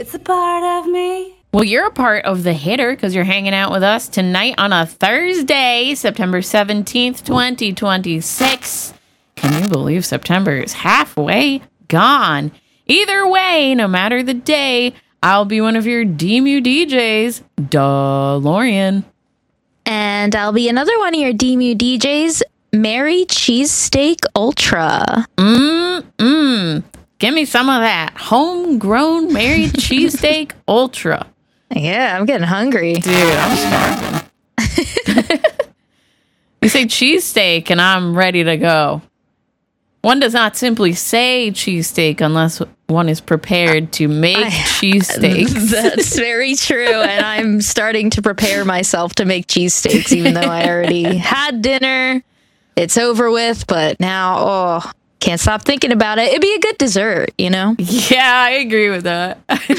It's a part of me. Well, you're a part of the hitter because you're hanging out with us tonight on a Thursday, September 17th, 2026. Can you believe September is halfway gone? Either way, no matter the day, I'll be one of your DMU DJs, DeLorean. And I'll be another one of your DMU DJs, Mary Cheesesteak Ultra. Give me some of that homegrown Mary Cheesesteak Ultra. Yeah, I'm getting hungry. Dude, I'm starving. You say cheesesteak and I'm ready to go. One does not simply say cheesesteak unless one is prepared to make cheesesteaks. That's very true. And I'm starting to prepare myself to make cheesesteaks, even though I already had dinner. It's over with, but now, can't stop thinking about it. It'd be a good dessert, you know? Yeah, I agree with that.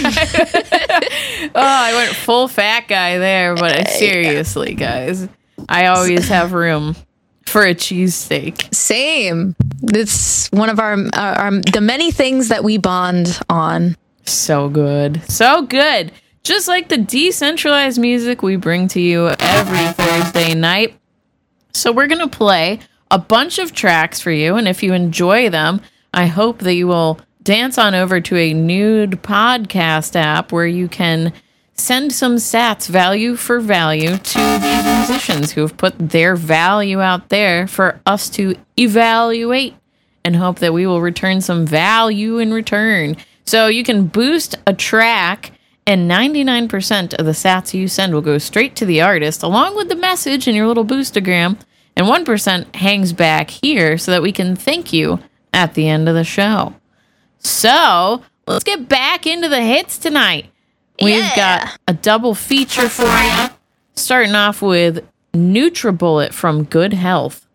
I went full fat guy there, but seriously, guys, I always have room for a cheesesteak. Same. It's one of our the many things that we bond on. So good. So good. Just like the decentralized music we bring to you every Thursday night. So we're going to play a bunch of tracks for you, and if you enjoy them, I hope that you will dance on over to a Nude podcast app where you can send some sats, value for value, to these musicians who have put their value out there for us to evaluate and hope that we will return some value in return. So you can boost a track, and 99% of the sats you send will go straight to the artist, along with the message in your little boostagram, and 1% hangs back here so that we can thank you at the end of the show. So let's get back into the hits tonight. We've got a double feature for you, starting off with NutriBullet from Good Health.